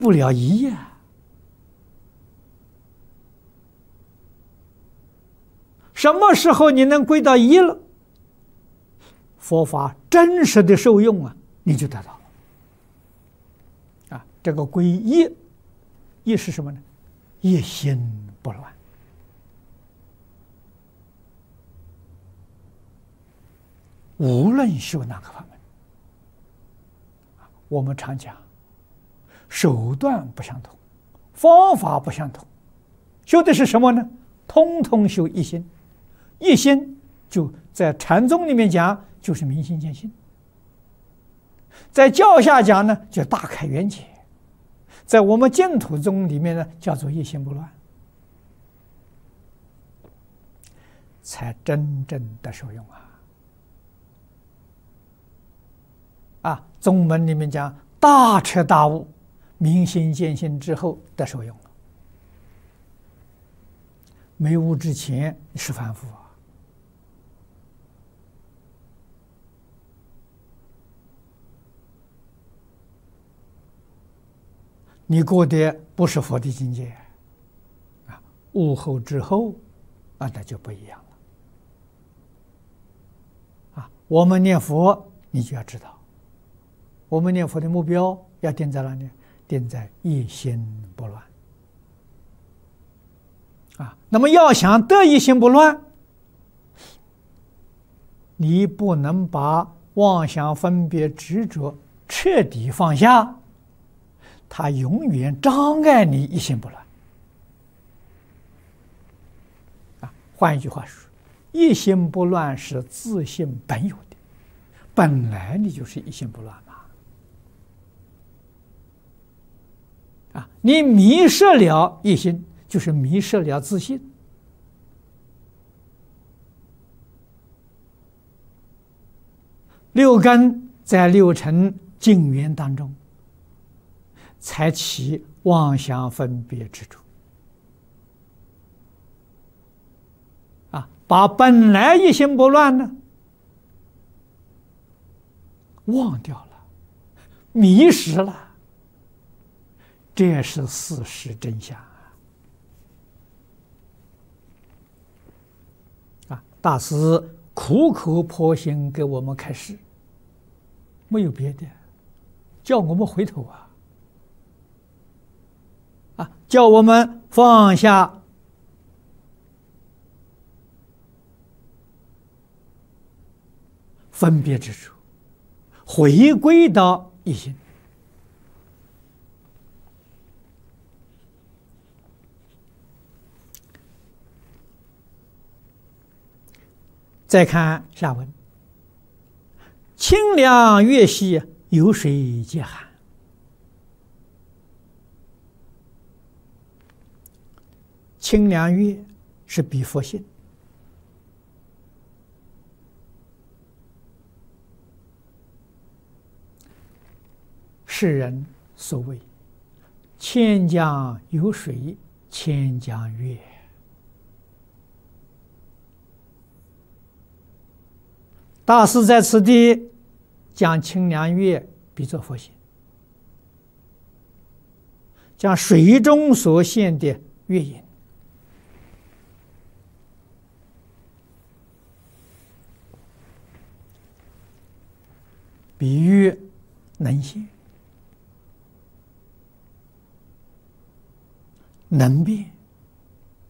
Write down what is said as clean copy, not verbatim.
不了一呀。什么时候你能归到一了？佛法真实的受用啊，你就得到了。啊，这个归一，一是什么呢？一心不乱。无论修哪个法门，我们常讲，手段不相同，方法不相同，修的是什么呢？通通修一心。一心就在禅宗里面讲，就是明心见性；在教下讲呢，就大开圆解；在我们净土宗里面呢，叫做一心不乱，才真正的受用啊！宗门里面讲大彻大悟、明心见性之后的受用了。没悟之前是凡夫啊。你过的不是佛的境界啊，悟后之后啊，那就不一样了啊。我们念佛，你就要知道，我们念佛的目标要定在哪里？定在一心不乱啊。那么要想得一心不乱，你不能把妄想、分别、执着彻底放下，它永远障碍你一心不乱啊。换一句话说，一心不乱是自性本有的，本来你就是一心不乱嘛。啊，你迷失了一心，就是迷失了自信。六根在六尘境缘当中，才起妄想、分别、执着啊，把本来一心不乱呢忘掉了，迷失了。这是事实真相啊！大师苦口婆心给我们开示，没有别的，叫我们回头啊，叫我们放下分别之处，回归到一心。再看下文，清凉月兮，有水皆寒。清凉月是比佛性，世人所谓千江有水千江月。大师在此地将清凉月比作佛性，将水中所现的月影比喻能现、能变、